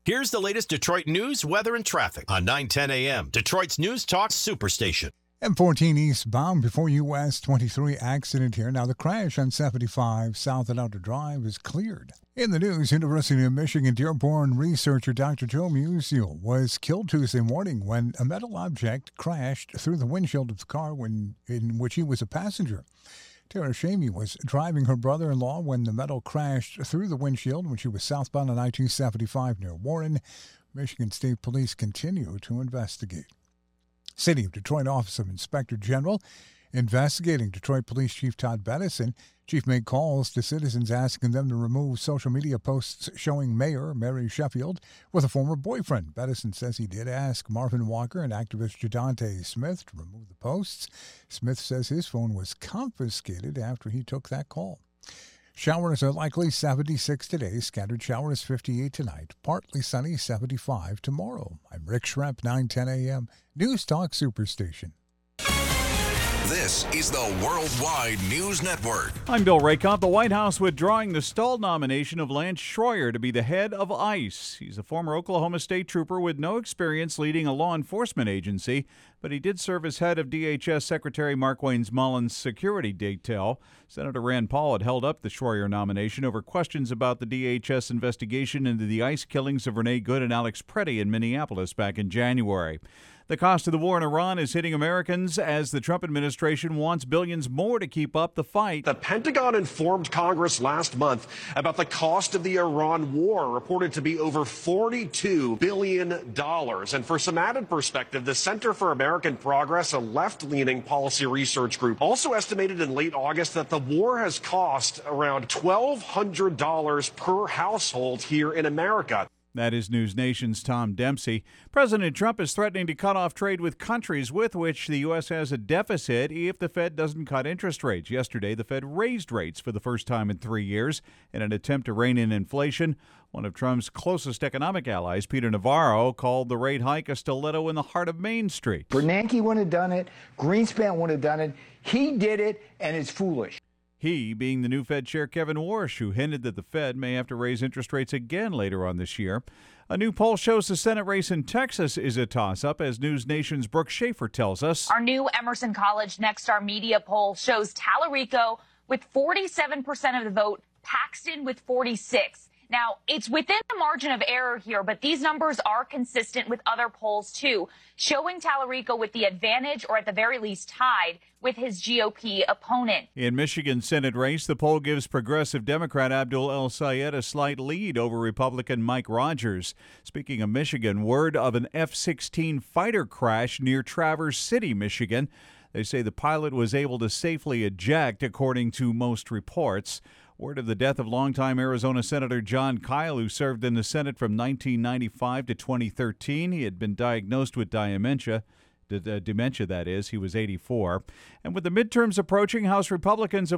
Here's the latest Detroit news, weather, and traffic on 9:10 a.m. Detroit's News Talk Superstation. M14 eastbound before US 23 accident here. Now the crash on 75 south at Outer Drive is cleared. In the news, University of Michigan Dearborn researcher Dr. Joe Musial was killed Tuesday morning when a metal object crashed through the windshield of the car in which he was a passenger. Tara Shamey was driving her brother-in-law when the metal crashed through the windshield when she was southbound on I-275 near Warren. Michigan State Police continue to investigate. City of Detroit Office of Inspector General investigating. Detroit Police Chief Todd Bettison. Chief made calls to citizens asking them to remove social media posts showing Mayor Mary Sheffield with a former boyfriend. Bettison says he did ask Marvin Walker and activist Jadante Smith to remove the posts. Smith says his phone was confiscated after he took that call. Showers are likely 76 today. Scattered showers 58 tonight. Partly sunny 75 tomorrow. I'm Rick Schremp, 9:10 a.m. News Talk Superstation. This is the Worldwide News Network. I'm Bill Rakoff. The White House withdrawing the stalled nomination of Lance Schroyer to be the head of ICE. He's a former Oklahoma State trooper with no experience leading a law enforcement agency, but he did serve as head of DHS Secretary Markwayne Mullin's security detail. Senator Rand Paul had held up the Schroyer nomination over questions about the DHS investigation into the ICE killings of Renee Good and Alex Preddy in Minneapolis back in January. The cost of the war in Iran is hitting Americans as the Trump administration wants billions more to keep up the fight. The Pentagon informed Congress last month about the cost of the Iran war, reported to be over $42 billion. And for some added perspective, the Center for American Progress, a left-leaning policy research group, also estimated in late August that the war has cost around $1,200 per household here in America. That is News Nation's Tom Dempsey. President Trump is threatening to cut off trade with countries with which the U.S. has a deficit if the Fed doesn't cut interest rates. Yesterday, the Fed raised rates for the first time in 3 years in an attempt to rein in inflation. One of Trump's closest economic allies, Peter Navarro, called the rate hike a stiletto in the heart of Main Street. Bernanke wouldn't have done it. Greenspan wouldn't have done it. He did it, and it's foolish. He being the new Fed Chair Kevin Warsh, who hinted that the Fed may have to raise interest rates again later on this year. A new poll shows the Senate race in Texas is a toss-up, as News Nation's Brooke Schaefer tells us. Our new Emerson College Next Star Media poll shows Tallarico with 47% of the vote, Paxton with 46%. Now, it's within the margin of error here, but these numbers are consistent with other polls, too, showing Tallarico with the advantage, or at the very least tied, with his GOP opponent. In Michigan's Senate race, the poll gives progressive Democrat Abdul El Sayed a slight lead over Republican Mike Rogers. Speaking of Michigan, word of an F-16 fighter crash near Traverse City, Michigan. They say the pilot was able to safely eject, according to most reports. Word of the death of longtime Arizona Senator John Kyle, who served in the Senate from 1995 to 2013. He had been diagnosed with dementia, that is. He was 84. And with the midterms approaching, House Republicans have